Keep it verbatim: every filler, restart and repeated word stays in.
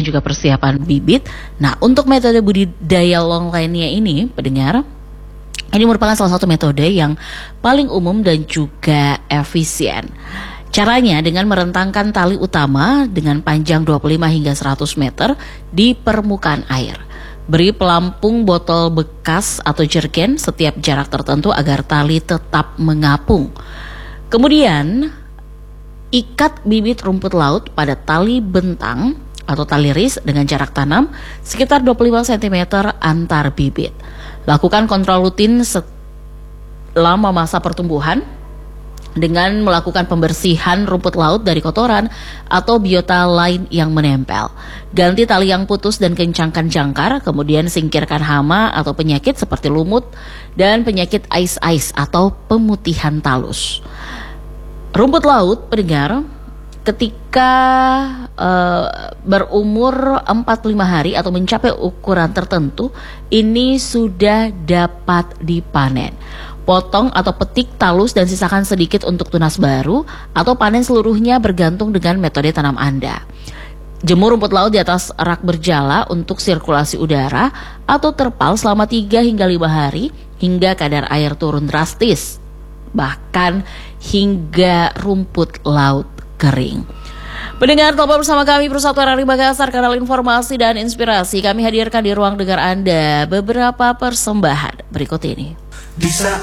juga persiapan bibit. Nah, untuk metode budidaya long lainnya ini, pendengar, ini merupakan salah satu metode yang paling umum dan juga efisien. Caranya dengan merentangkan tali utama dengan panjang dua puluh lima hingga seratus meter di permukaan air. Beri pelampung botol bekas atau jergen setiap jarak tertentu agar tali tetap mengapung. Kemudian, ikat bibit rumput laut pada tali bentang atau tali ris dengan jarak tanam sekitar dua puluh lima sentimeter antar bibit. Lakukan kontrol rutin selama masa pertumbuhan dengan melakukan pembersihan rumput laut dari kotoran atau biota lain yang menempel. Ganti tali yang putus dan kencangkan jangkar, kemudian singkirkan hama atau penyakit seperti lumut dan penyakit ais-ais atau pemutihan talus. Rumput laut, pendengar, ketika uh, berumur empat puluh lima hari atau mencapai ukuran tertentu, ini sudah dapat dipanen. Potong atau petik talus dan sisakan sedikit untuk tunas baru, atau panen seluruhnya bergantung dengan metode tanam Anda. Jemur rumput laut di atas rak berjala untuk sirkulasi udara atau terpal selama tiga hingga lima hari hingga kadar air turun drastis, bahkan hingga rumput laut kering. Pendengar, telepon bersama kami Persatuan R I Makassar, kanal informasi dan inspirasi. Kami hadirkan di ruang dengar Anda beberapa persembahan berikut ini. Di saat